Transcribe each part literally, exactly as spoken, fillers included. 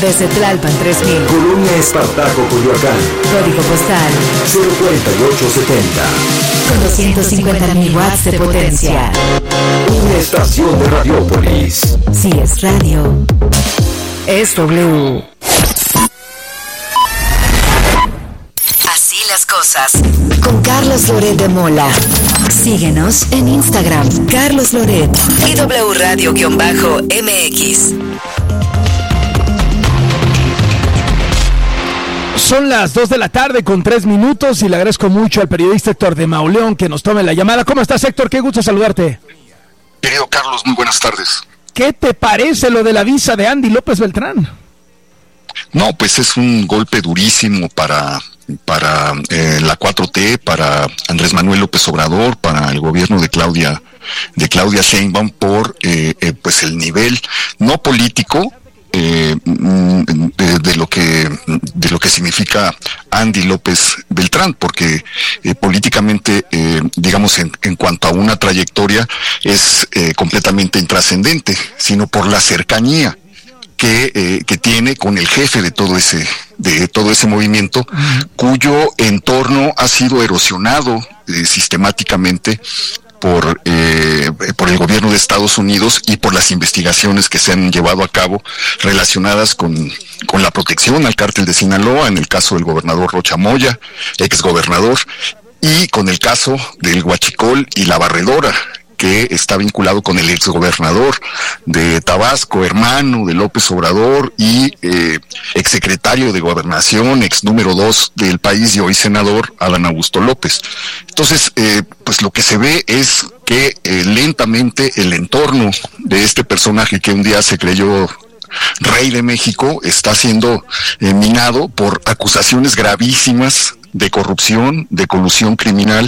Desde Tlalpan tres mil. Colonia Espartaco, Coyoacán. Código postal cero cuarenta y ocho setenta. Con doscientos cincuenta mil watts de potencia. Una estación de Radiópolis. Si es radio, es W. Así las cosas. Con Carlos Loret de Mola. Síguenos en Instagram, Carlos Loret y W Radio-M X. Son las dos de la tarde con tres minutos y le agradezco mucho al periodista Héctor de Mauleón que nos tome la llamada. ¿Cómo estás, Héctor? Qué gusto saludarte. Querido Carlos, muy buenas tardes. ¿Qué te parece lo de la visa de Andy López Beltrán? No, pues es un golpe durísimo para, para eh, la cuatro T, para Andrés Manuel López Obrador, para el gobierno de Claudia, de Claudia Sheinbaum por eh, eh, pues el nivel no político, Eh, de, de lo que de lo que significa Andy López Beltrán, porque eh, políticamente, eh, digamos, en, en cuanto a una trayectoria es eh, completamente intrascendente, sino por la cercanía que eh, que tiene con el jefe de todo ese de todo ese movimiento, uh-huh. cuyo entorno ha sido erosionado eh, sistemáticamente por eh, por el gobierno de Estados Unidos y por las investigaciones que se han llevado a cabo relacionadas con con la protección al cártel de Sinaloa, en el caso del gobernador Rocha Moya, exgobernador, y con el caso del Huachicol y la Barredora, que está vinculado con el exgobernador de Tabasco, hermano de López Obrador y eh, exsecretario de Gobernación, ex número dos del país y hoy senador, Adán Augusto López. Entonces, eh, pues lo que se ve es que eh, lentamente el entorno de este personaje que un día se creyó rey de México está siendo eh, minado por acusaciones gravísimas de corrupción, de colusión criminal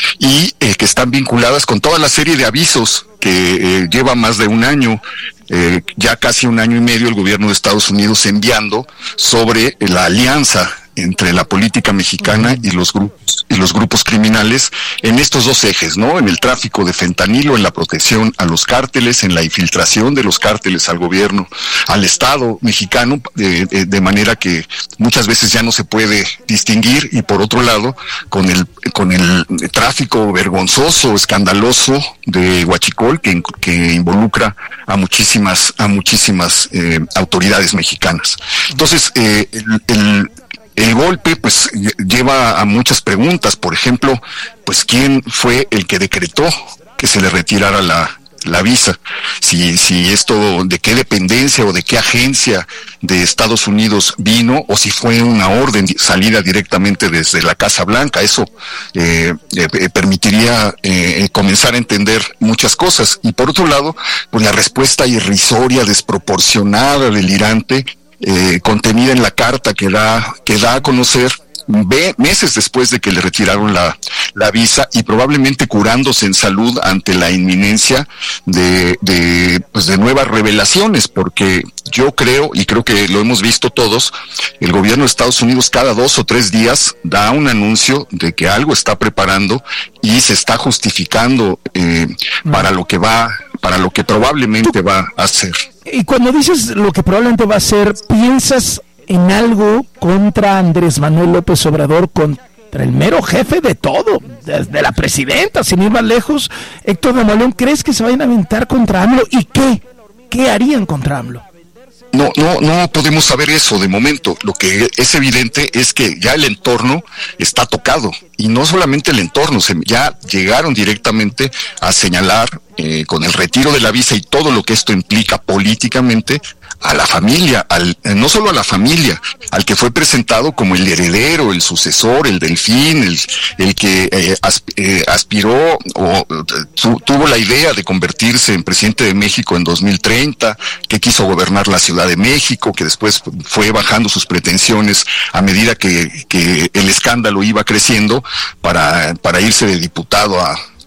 y eh, que están vinculadas con toda la serie de avisos que eh, lleva más de un año, eh, ya casi un año y medio el gobierno de Estados Unidos enviando sobre la alianza entre la política mexicana y los grupos y los grupos criminales en estos dos ejes, ¿no? En el tráfico de fentanilo, en la protección a los cárteles, en la infiltración de los cárteles al gobierno, al Estado mexicano, de, de, de manera que muchas veces ya no se puede distinguir, y por otro lado, con el con el tráfico vergonzoso, escandaloso de Huachicol, que, que involucra a muchísimas a muchísimas eh, autoridades mexicanas. Entonces, eh, el, el El golpe pues lleva a muchas preguntas. Por ejemplo, pues quién fue el que decretó que se le retirara la, la visa, si, si esto, de qué dependencia o de qué agencia de Estados Unidos vino, o si fue una orden salida directamente desde la Casa Blanca. Eso eh, eh, permitiría eh, comenzar a entender muchas cosas. Y por otro lado, pues la respuesta irrisoria, desproporcionada, delirante, Eh, contenida en la carta que da que da a conocer ve, meses después de que le retiraron la, la visa, y probablemente curándose en salud ante la inminencia de, de, pues de nuevas revelaciones, porque yo creo, y creo que lo hemos visto todos, el gobierno de Estados Unidos cada dos o tres días da un anuncio de que algo está preparando y se está justificando eh, para lo que va, para lo que probablemente va a hacer. Y cuando dices lo que probablemente va a ser, ¿piensas en algo contra Andrés Manuel López Obrador, contra el mero jefe de todo, desde la presidenta, sin ir más lejos? Héctor de Mauleón, ¿crees que se vayan a aventar contra AMLO? ¿Y qué? ¿Qué harían contra AMLO? No, no, no podemos saber eso de momento. Lo que es evidente es que ya el entorno está tocado, y no solamente el entorno, se, ya llegaron directamente a señalar eh, con el retiro de la visa y todo lo que esto implica políticamente a la familia, al, no solo a la familia, al que fue presentado como el heredero, el sucesor, el delfín, el, el que eh, asp, eh, aspiró o tu, tuvo la idea de convertirse en presidente de México en dos mil treinta, que quiso gobernar la Ciudad de México, que después fue bajando sus pretensiones a medida que, que el escándalo iba creciendo para, para irse de diputado a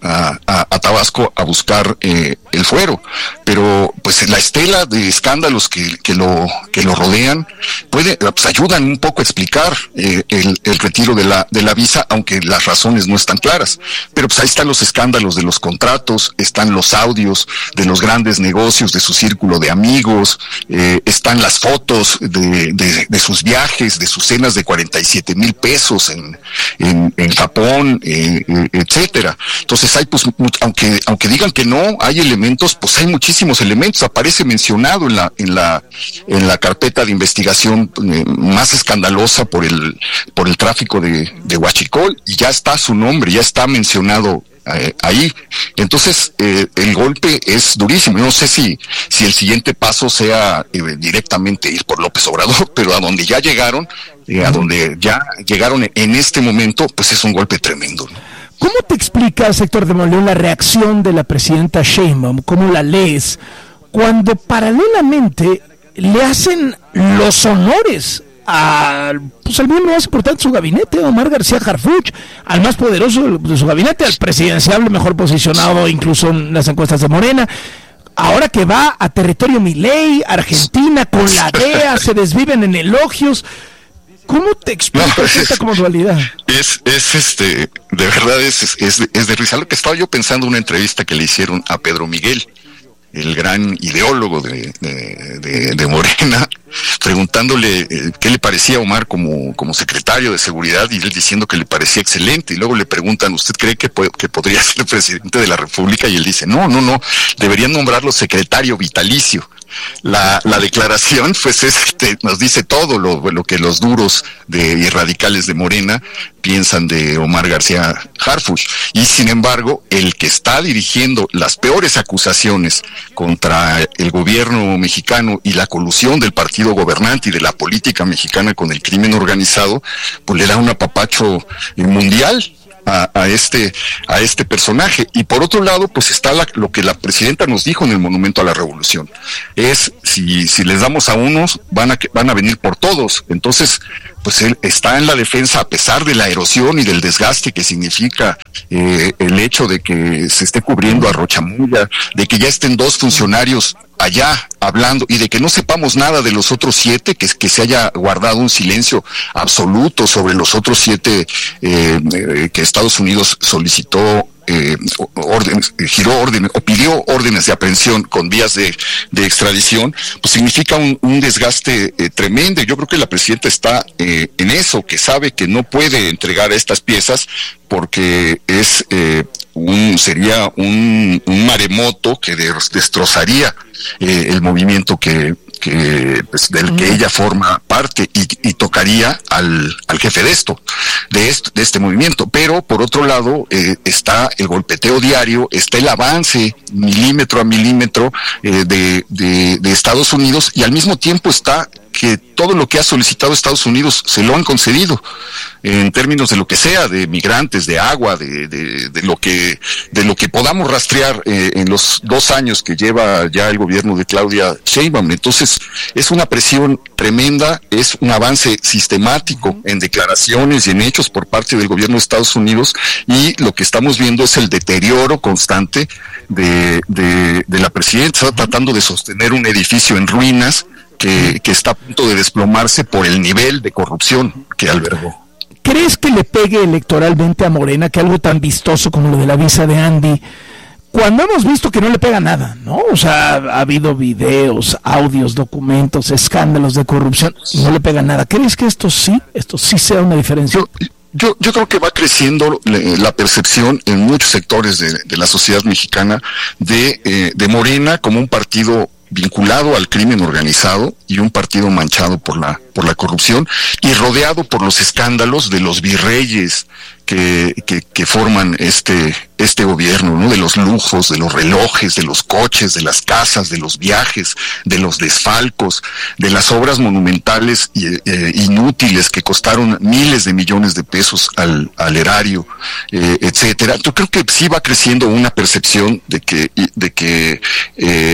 a, a, a Tabasco a buscar eh, el fuero, pero pues la estela de escándalos que, que lo que lo rodean puede pues ayudan un poco a explicar eh, el, el retiro de la de la visa, aunque las razones no están claras. Pero pues ahí están los escándalos de los contratos, están los audios de los grandes negocios de su círculo de amigos, eh, están las fotos de, de, de sus viajes, de sus cenas de cuarenta y siete mil pesos en, en, en Japón, eh, eh, etcétera. Entonces hay pues, aunque, aunque digan que no, hay elementos, pues hay muchísimos elementos. Aparece mencionado en la, en la, en la carpeta de investigación eh, más escandalosa por el, por el tráfico de, de huachicol, y ya está su nombre, ya está mencionado Eh, ahí. Entonces eh, el golpe es durísimo. No sé si si el siguiente paso sea eh, directamente ir por López Obrador, pero a donde ya llegaron, eh, a donde ya llegaron en este momento, pues es un golpe tremendo, ¿no? ¿Cómo te explicas, Héctor de Mauleón, la reacción de la presidenta Sheinbaum? ¿Cómo la lees cuando paralelamente le hacen los honores al, pues, al miembro más importante de su gabinete, Omar García Harfuch, al más poderoso de su gabinete, al presidenciable mejor posicionado incluso en las encuestas de Morena? Ahora que va a territorio Milei, Argentina, con la D E A, se desviven en elogios. ¿Cómo te explicas no, esta como dualidad? Es, es este, de verdad es, es, es de risa. Lo que estaba yo pensando en una entrevista que le hicieron a Pedro Miguel, el gran ideólogo de, de, de, de Morena, preguntándole eh, qué le parecía a Omar como, como secretario de seguridad, y él diciendo que le parecía excelente, y luego le preguntan, ¿usted cree que, puede, que podría ser el presidente de la República? Y él dice, no, no, no, deberían nombrarlo secretario vitalicio. La, la declaración, pues, este, nos dice todo lo, lo que los duros de, y radicales de Morena piensan de Omar García Harfuch. Y sin embargo, el que está dirigiendo las peores acusaciones contra el gobierno mexicano y la colusión del partido gobernante y de la política mexicana con el crimen organizado, pues le da un apapacho mundial A, a este a este personaje. Y por otro lado, pues está la, lo que la presidenta nos dijo en el Monumento a la Revolución, es si si les damos a unos, van a van a venir por todos. Entonces, pues él está en la defensa a pesar de la erosión y del desgaste que significa eh, el hecho de que se esté cubriendo a Rochamoya, de que ya estén dos funcionarios allá hablando y de que no sepamos nada de los otros siete, que, que se haya guardado un silencio absoluto sobre los otros siete eh, eh, que Estados Unidos solicitó eh, órdenes, eh, giró órdenes o pidió órdenes de aprehensión con vías de, de extradición, pues significa un, un desgaste eh, tremendo. Yo creo que la presidenta está eh, en eso, que sabe que no puede entregar estas piezas porque es eh, un sería un, un maremoto que destrozaría eh, el movimiento que que pues, del que ella forma parte y, y tocaría al, al jefe de esto, de este, de este movimiento. Pero por otro lado eh, está el golpeteo diario, está el avance milímetro a milímetro eh, de, de, de Estados Unidos, y al mismo tiempo está que todo lo que ha solicitado Estados Unidos se lo han concedido en términos de lo que sea, de migrantes, de agua, de, de, de lo que de lo que podamos rastrear eh, en los dos años que lleva ya el gobierno de Claudia Sheinbaum. Entonces es una presión tremenda, es un avance sistemático en declaraciones y en hechos por parte del gobierno de Estados Unidos, y lo que estamos viendo es el deterioro constante de, de, de la presidenta. Está tratando de sostener un edificio en ruinas Que, que está a punto de desplomarse por el nivel de corrupción que albergó. ¿Crees que le pegue electoralmente a Morena que algo tan vistoso como lo de la visa de Andy, cuando hemos visto que no le pega nada, ¿no? O sea, ha habido videos, audios, documentos, escándalos de corrupción, y no le pega nada? ¿Crees que esto sí, esto sí sea una diferencia? Yo, yo, yo creo que va creciendo la percepción en muchos sectores de, de la sociedad mexicana de, eh, de Morena como un partido vinculado al crimen organizado y un partido manchado por la por la corrupción y rodeado por los escándalos de los virreyes que que, que forman este este gobierno, ¿no? De los lujos, de los relojes, de los coches, de las casas, de los viajes, de los desfalcos, de las obras monumentales y, eh, inútiles que costaron miles de millones de pesos al al erario, eh, etcétera. Yo creo que sí va creciendo una percepción de que de que eh,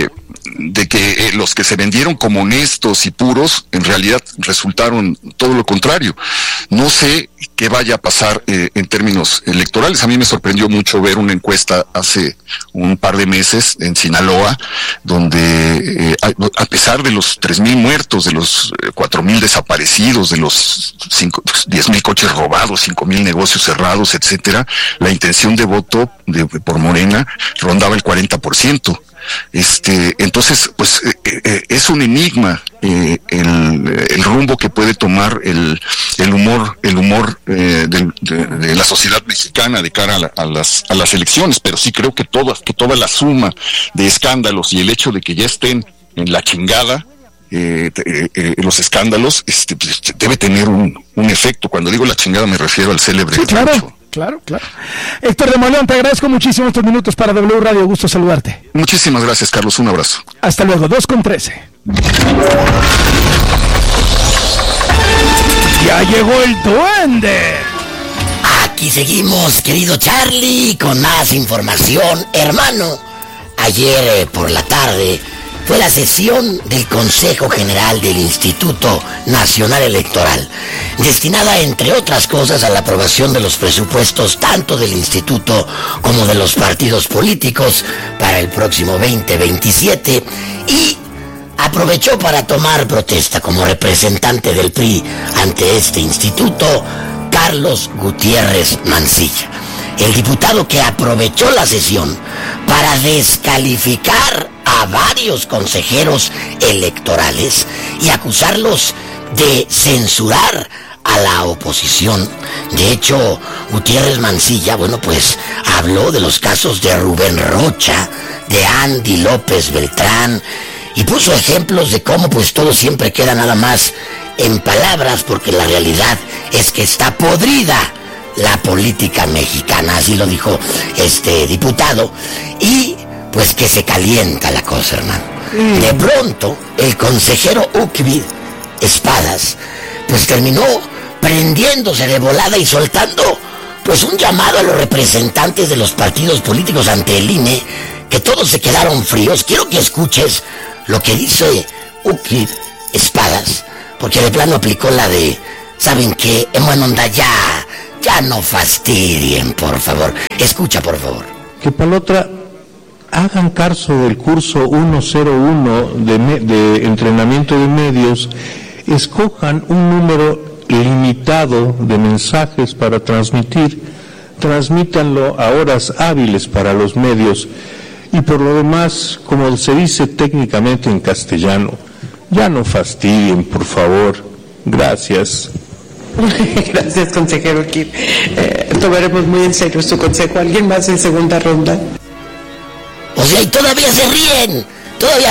de que eh, los que se vendieron como honestos y puros, en realidad resultaron todo lo contrario. No sé qué vaya a pasar eh, en términos electorales. A mí me sorprendió mucho ver una encuesta hace un par de meses en Sinaloa, donde eh, a, a pesar de los tres mil muertos, de los eh, cuatro mil desaparecidos, de los diez mil coches robados, cinco mil negocios cerrados, etcétera, la intención de voto de, por Morena rondaba el cuarenta por ciento. Este, entonces, pues eh, eh, es un enigma eh, el, el rumbo que puede tomar el, el humor, el humor eh, de, de, de la sociedad mexicana de cara a, la, a las a las elecciones. Pero sí creo que toda que toda la suma de escándalos y el hecho de que ya estén en la chingada eh, eh, eh, los escándalos, este, pues, debe tener un, un efecto. Cuando digo la chingada me refiero al célebre. Sí, claro. Rancho. Claro, claro. Héctor de Mauleón, te agradezco muchísimo estos minutos para W Radio. Gusto saludarte. Muchísimas gracias, Carlos. Un abrazo. Hasta luego. dos con trece. Ya llegó el duende. Aquí seguimos, querido Charlie, con más información. Hermano, ayer eh, por la tarde fue la sesión del Consejo General del Instituto Nacional Electoral, destinada, entre otras cosas, a la aprobación de los presupuestos tanto del instituto como de los partidos políticos para el próximo veinte veintisiete, y aprovechó para tomar protesta como representante del P R I ante este instituto Carlos Gutiérrez Mancilla, el diputado que aprovechó la sesión para descalificar a varios consejeros electorales y acusarlos de censurar a la oposición. De hecho, Gutiérrez Mancilla, bueno, pues habló de los casos de Rubén Rocha, de Andy López Beltrán, y puso ejemplos de cómo pues todo siempre queda nada más en palabras, porque la realidad es que está podrida la política mexicana, así lo dijo este diputado, y pues que se calienta la cosa, hermano. Mm. De pronto, el consejero Ucvid Espadas, pues terminó prendiéndose de volada y soltando, pues un llamado a los representantes de los partidos políticos ante el I N E, que todos se quedaron fríos. Quiero que escuches lo que dice Ucvid Espadas, porque de plano aplicó la de, ¿saben qué? En buena onda, ya, ya no fastidien, por favor. Escucha, por favor. Que para la otra hagan caso del curso ciento uno de, me, de entrenamiento de medios, escojan un número limitado de mensajes para transmitir, transmítanlo a horas hábiles para los medios, y por lo demás, como se dice técnicamente en castellano, ya no fastidien, por favor. Gracias. Gracias, consejero Kip. Eh, tomaremos muy en serio su consejo. ¿Alguien más en segunda ronda? O sea, y todavía se ríen. Todavía.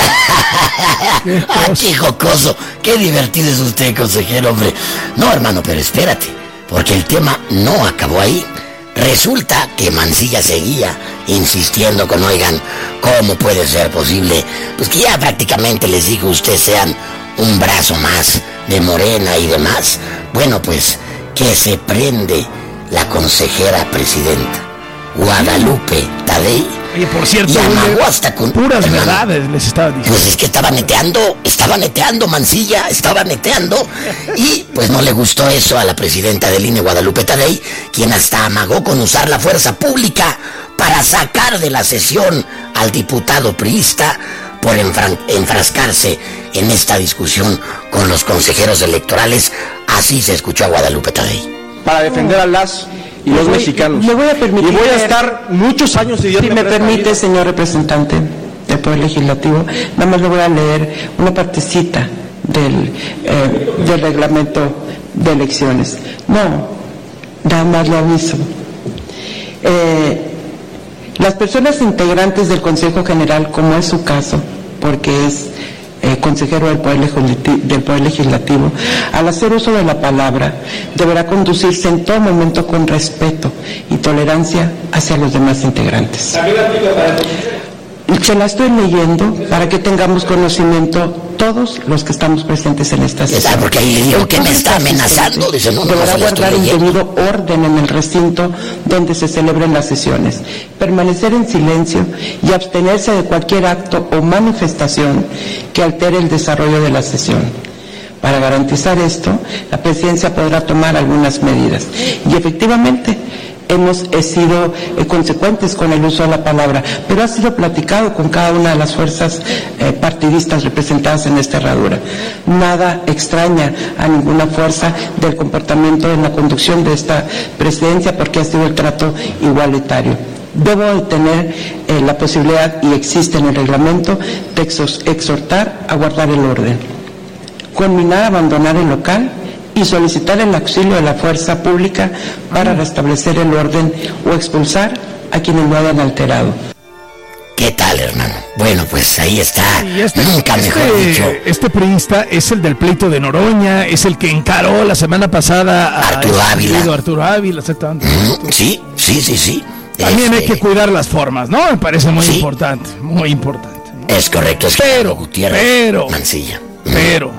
¡Ah, qué jocoso! ¡Qué divertido es usted, consejero, hombre! No, hermano, pero espérate, porque el tema no acabó ahí. Resulta que Mancilla seguía insistiendo con, oigan, ¿cómo puede ser posible? Pues que ya prácticamente les dijo, ustedes sean un brazo más de Morena y demás. Bueno, pues que se prende la consejera presidenta Guadalupe Tadei. Oye, por cierto, y amagó hasta con puras hermano, verdades les estaba diciendo. Pues es que estaba neteando, estaba neteando Mancilla, estaba neteando, y pues no le gustó eso a la presidenta del I N E, Guadalupe Tadei, quien hasta amagó con usar la fuerza pública para sacar de la sesión al diputado priista por enfran- enfrascarse en esta discusión con los consejeros electorales. Así se escuchó a Guadalupe Tadei. Para defender a las y los voy, mexicanos. Me voy a permitir. Y voy a estar muchos años, si Dios si me, me permite, señor representante del Poder Legislativo, nada más le voy a leer una partecita del, eh, del reglamento de elecciones. No, nada más lo aviso. Eh, las personas integrantes del Consejo General, como es su caso, porque es Eh, consejero del poder, del poder Legislativo, al hacer uso de la palabra, deberá conducirse en todo momento con respeto y tolerancia hacia los demás integrantes. Se la estoy leyendo para que tengamos conocimiento todos los que estamos presentes en esta sesión. Porque ahí le digo que me está amenazando. Dice, no, no, deberá no, guardar un debido orden en el recinto donde se celebren las sesiones, permanecer en silencio y abstenerse de cualquier acto o manifestación que altere el desarrollo de la sesión. Para garantizar esto, la presidencia podrá tomar algunas medidas. Y efectivamente, hemos sido eh, consecuentes con el uso de la palabra, pero ha sido platicado con cada una de las fuerzas eh, partidistas representadas en esta herradura. Nada extraña a ninguna fuerza del comportamiento en la conducción de esta presidencia, porque ha sido el trato igualitario. Debo de tener eh, la posibilidad, y existe en el reglamento, de exhortar a guardar el orden, conminar a abandonar el local y solicitar el auxilio de la fuerza pública para restablecer el orden o expulsar a quienes lo hayan alterado. ¿Qué tal, hermano? Bueno, pues ahí está. Sí, este, Nunca mejor este, dicho. Este priista es el del pleito de Noroña, es el que encaró la semana pasada a Arturo Ávila. Arturo Ávila, exactamente. Mm, sí, sí, sí, sí. También este... hay que cuidar las formas, ¿no? Me parece muy sí. importante, muy importante, ¿no? Es correcto, es pero, Gutiérrez pero, Mancilla. Pero,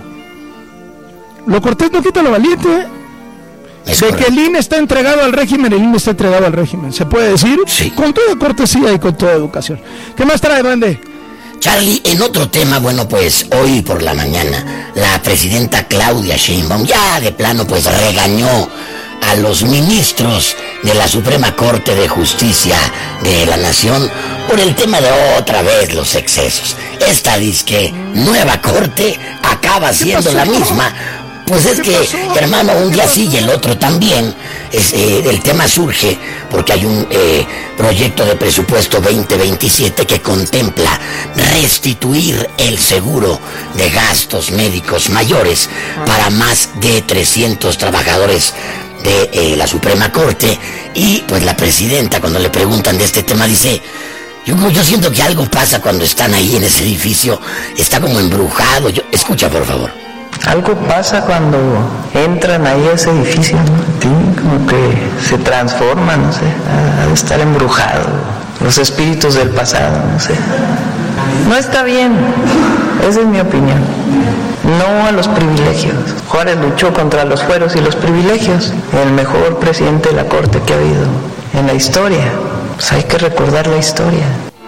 lo cortés no quita lo valiente, ¿eh? Es de correcto. que el I N E está entregado al régimen, el I N E está entregado al régimen, ¿se puede decir? Sí. Con toda cortesía y con toda educación. ¿Qué más trae, Duende? Charlie, en otro tema, bueno, pues hoy por la mañana, la presidenta Claudia Sheinbaum ya de plano pues regañó a los ministros de la Suprema Corte de Justicia de la Nación por el tema de otra vez los excesos. Esta disque nueva corte acaba siendo la misma. Pues es que, hermano, un día sí y el otro también. Es, eh, el tema surge porque hay un eh, proyecto de presupuesto veinte veintisiete que contempla restituir el seguro de gastos médicos mayores para más de trescientos trabajadores de eh, la Suprema Corte. Y pues la presidenta, cuando le preguntan de este tema, dice: yo, yo siento que algo pasa cuando están ahí en ese edificio, está como embrujado. Yo, escucha, por favor. Algo pasa cuando entran ahí a ese edificio, ¿no? Sí, como que se transforma, no sé, ha de estar embrujado, los espíritus del pasado, no sé. No está bien, esa es mi opinión. No a los privilegios. Juárez luchó contra los fueros y los privilegios, el mejor presidente de la Corte que ha habido en la historia. Pues hay que recordar la historia.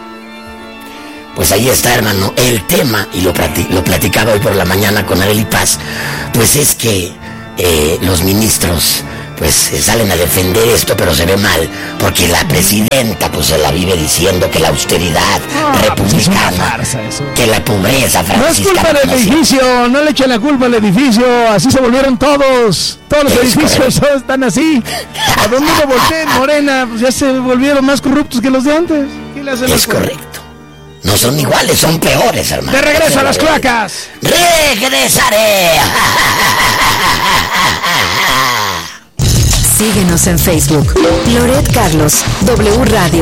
Pues ahí está, hermano, el tema, y lo, plati- lo platicaba hoy por la mañana con Arely Paz, pues es que eh, los ministros pues salen a defender esto, pero se ve mal, porque la presidenta pues se la vive diciendo que la austeridad No, republicana, pues es una farsa eso. que la pobreza No es franciscana. culpa del no sé. edificio, no le echen la culpa al edificio, así se volvieron todos, todos los Es edificios correcto. todos están así. A donde uno voltee en Morena, pues ya se volvieron más corruptos que los de antes. ¿Qué le hacen Es al- correcto. No son iguales, son peores, hermano. De regreso a las cloacas. Regresaré. Síguenos en Facebook. Loret Carlos, W Radio.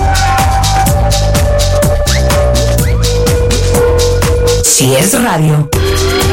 Si es radio.